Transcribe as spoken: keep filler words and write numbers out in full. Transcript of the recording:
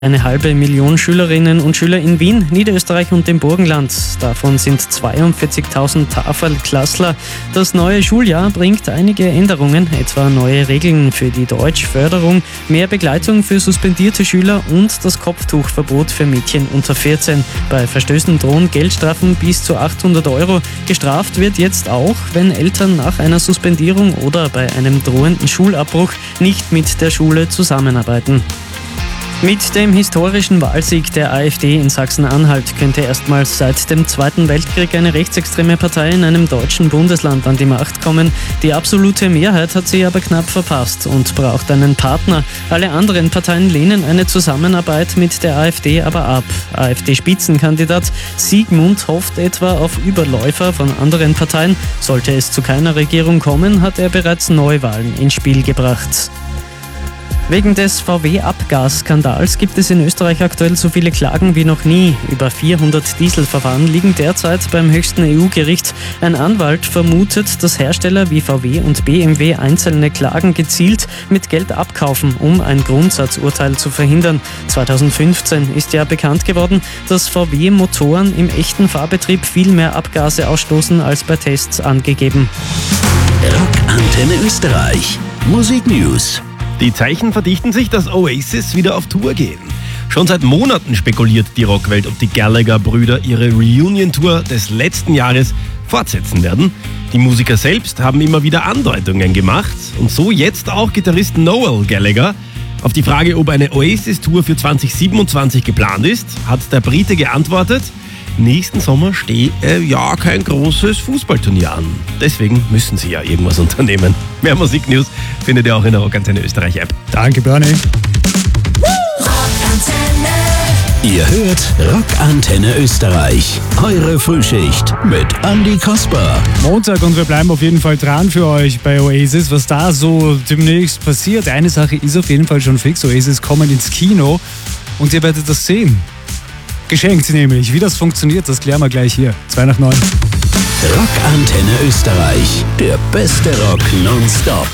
Eine halbe Million Schülerinnen und Schüler in Wien, Niederösterreich und dem Burgenland. Davon sind zweiundvierzigtausend Tafelklassler. Das neue Schuljahr bringt einige Änderungen, etwa neue Regeln für die Deutschförderung, mehr Begleitung für suspendierte Schüler und das Kopftuchverbot für Mädchen unter vierzehn. Bei Verstößen drohen Geldstrafen bis zu achthundert Euro. Gestraft wird jetzt auch, wenn Eltern nach einer Suspendierung oder bei einem drohenden Schulabbruch nicht mit der Schule zusammenarbeiten. Mit dem historischen Wahlsieg der AfD in Sachsen-Anhalt könnte erstmals seit dem Zweiten Weltkrieg eine rechtsextreme Partei in einem deutschen Bundesland an die Macht kommen. Die absolute Mehrheit hat sie aber knapp verpasst und braucht einen Partner. Alle anderen Parteien lehnen eine Zusammenarbeit mit der AfD aber ab. AfD-Spitzenkandidat Siegmund hofft etwa auf Überläufer von anderen Parteien. Sollte es zu keiner Regierung kommen, hat er bereits Neuwahlen ins Spiel gebracht. Wegen des V W-Abgasskandals gibt es in Österreich aktuell so viele Klagen wie noch nie. Über vierhundert Dieselverfahren liegen derzeit beim höchsten E U-Gericht. Ein Anwalt vermutet, dass Hersteller wie V W und B M W einzelne Klagen gezielt mit Geld abkaufen, um ein Grundsatzurteil zu verhindern. zweitausendfünfzehn ist ja bekannt geworden, dass V W-Motoren im echten Fahrbetrieb viel mehr Abgase ausstoßen als bei Tests angegeben. Rockantenne Österreich. Musik News. Die Zeichen verdichten sich, dass Oasis wieder auf Tour gehen. Schon seit Monaten spekuliert die Rockwelt, ob die Gallagher-Brüder ihre Reunion-Tour des letzten Jahres fortsetzen werden. Die Musiker selbst haben immer wieder Andeutungen gemacht und so jetzt auch Gitarrist Noel Gallagher. Auf die Frage, ob eine Oasis-Tour für zwanzig siebenundzwanzig geplant ist, hat der Brite geantwortet: Nächsten Sommer steht äh, ja kein großes Fußballturnier an. Deswegen müssen sie ja irgendwas unternehmen. Mehr Musiknews findet ihr auch in der Rockantenne Österreich App. Danke, Bernie. Ihr hört Rockantenne Österreich. Eure Frühschicht mit Andi Kasper. Montag und wir bleiben auf jeden Fall dran für euch bei Oasis, was da so demnächst passiert. Eine Sache ist auf jeden Fall schon fix. Oasis kommen ins Kino und ihr werdet das sehen. Geschenkt nämlich. Wie das funktioniert, das klären wir gleich hier. zwei nach neun. Rockantenne Österreich. Der beste Rock nonstop.